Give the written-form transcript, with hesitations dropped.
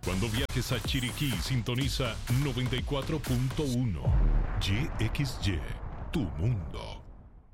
Cuando viajes a Chiriquí, sintoniza 94.1. YXY, tu mundo.